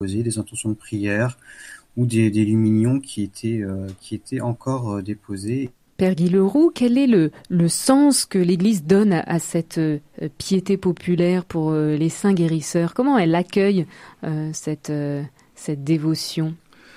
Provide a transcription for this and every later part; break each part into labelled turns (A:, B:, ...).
A: déposées, des intentions de prière ou des luminions qui étaient encore déposées.
B: Père Guy Leroux, quel est le sens que l'Église donne à cette piété populaire pour les saints guérisseurs? Comment elle accueille cette dévotion?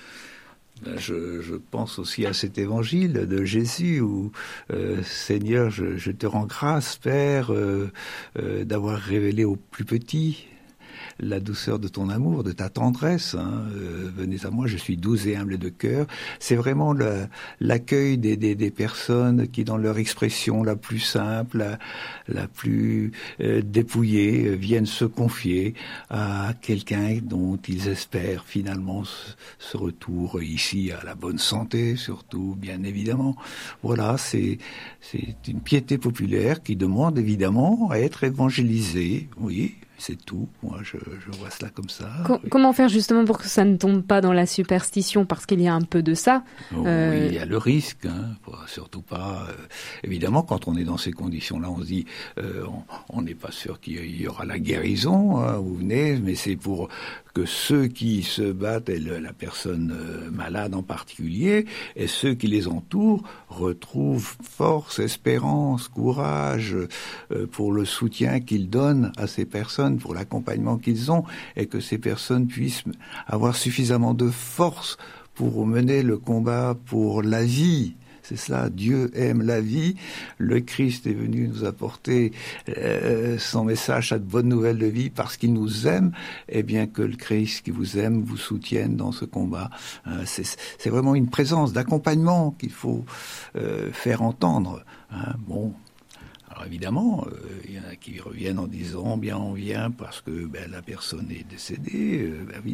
C: Je pense aussi à cet évangile de Jésus où Seigneur, je te rends grâce, Père, d'avoir révélé aux plus petits la douceur de ton amour, de ta tendresse. Venez à moi, je suis doux et humble de cœur. C'est vraiment l'accueil des personnes qui, dans leur expression la plus simple, la plus dépouillée, viennent se confier à quelqu'un dont ils espèrent finalement ce retour ici à la bonne santé, surtout, bien évidemment. Voilà, c'est une piété populaire qui demande évidemment à être évangélisée, oui. C'est tout. Moi, je vois cela comme ça.
B: Comment faire justement pour que ça ne tombe pas dans la superstition? Parce qu'il y a un peu de ça.
C: Oui, il y a le risque. Surtout pas. Évidemment, quand on est dans ces conditions-là, on se dit, on n'est pas sûr qu'il y aura la guérison. Vous venez, mais c'est pour que ceux qui se battent, et la personne malade en particulier, et ceux qui les entourent, retrouvent force, espérance, courage pour le soutien qu'ils donnent à ces personnes, pour l'accompagnement qu'ils ont, et que ces personnes puissent avoir suffisamment de force pour mener le combat pour la vie. C'est cela, Dieu aime la vie. Le Christ est venu nous apporter son message, cette bonne nouvelle de vie, parce qu'il nous aime, et bien que le Christ qui vous aime vous soutienne dans ce combat. C'est vraiment une présence d'accompagnement qu'il faut faire entendre. Bon. Alors évidemment, il y en a qui reviennent en disant bien on vient parce que la personne est décédée.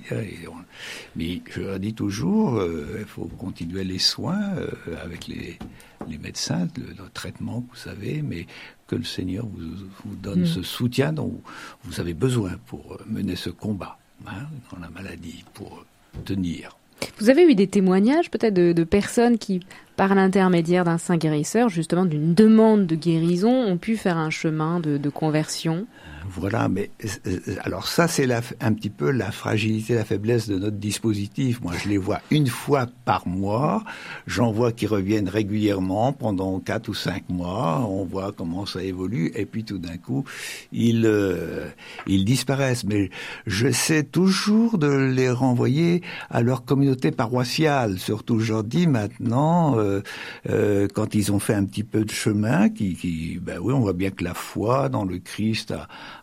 C: Mais je leur dis toujours, il faut continuer les soins avec les médecins, le traitement que vous savez, mais que le Seigneur vous donne ce soutien dont vous avez besoin pour mener ce combat dans la maladie, pour tenir.
B: Vous avez eu des témoignages peut-être de personnes qui, par l'intermédiaire d'un saint guérisseur, justement d'une demande de guérison, ont pu faire un chemin de conversion?
C: Voilà, mais alors ça c'est un petit peu la fragilité, la faiblesse de notre dispositif. Moi je les vois une fois par mois, j'en vois qui reviennent régulièrement pendant 4 ou 5 mois, on voit comment ça évolue et puis tout d'un coup ils disparaissent. Mais je sais toujours de les renvoyer à leur communauté paroissiale, surtout aujourd'hui maintenant quand ils ont fait un petit peu de chemin, oui on voit bien que la foi dans le Christ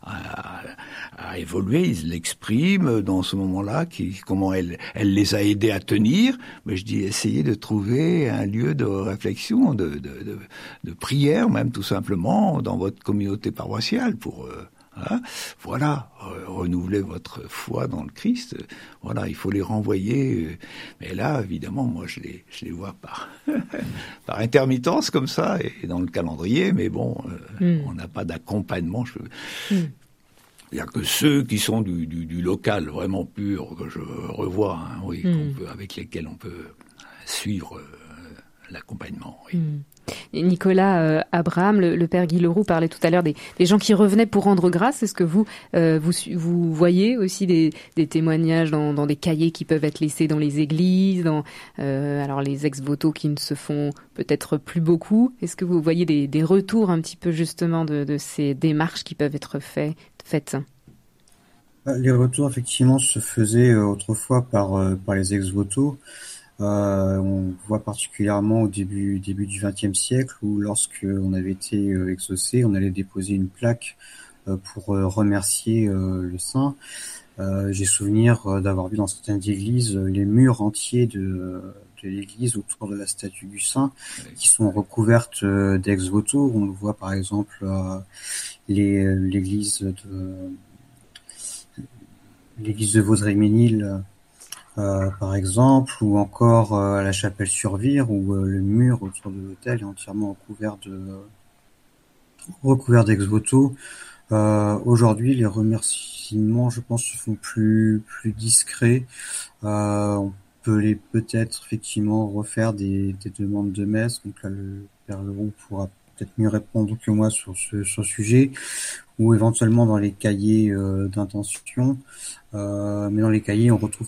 C: a évolué, ils l'expriment dans ce moment-là, comment elle les a aidés à tenir. Mais je dis, essayez de trouver un lieu de réflexion, de prière, même tout simplement, dans votre communauté paroissiale pour renouveler votre foi dans le Christ. Voilà, il faut les renvoyer. Mais là, évidemment, moi, je les vois par intermittence comme ça et dans le calendrier. Mais bon, on n'a pas d'accompagnement. Il n'y a que ceux qui sont du local vraiment pur que je revois, avec lesquels on peut suivre l'accompagnement. Oui.
B: Nicolas Abraham, le père Guy Leroux parlait tout à l'heure des gens qui revenaient pour rendre grâce. Est-ce que vous voyez aussi des témoignages dans des cahiers qui peuvent être laissés dans les églises, alors les ex-voto qui ne se font peut-être plus beaucoup? Est-ce que vous voyez des retours un petit peu justement de ces démarches qui peuvent être faites?
A: Les retours effectivement se faisaient autrefois par les ex-voto. On voit particulièrement au début du XXe siècle où lorsque on avait été exaucé, on allait déposer une plaque pour remercier le saint. J'ai souvenir d'avoir vu dans certaines églises les murs entiers de l'église autour de la statue du saint qui sont recouvertes d'ex-voto. On le voit par exemple l'église de Vaudreuil-Ménil, par exemple, ou encore à la Chapelle-sur-Vire, où le mur autour de l'autel est entièrement recouvert d'ex-voto. Aujourd'hui, les remerciements, je pense, se font plus discrets. On peut peut-être effectivement refaire des demandes de messe. Donc là, le Père Leroux pourra peut-être mieux répondre que moi sur ce sujet, ou éventuellement dans les cahiers d'intention. Mais dans les cahiers, on retrouve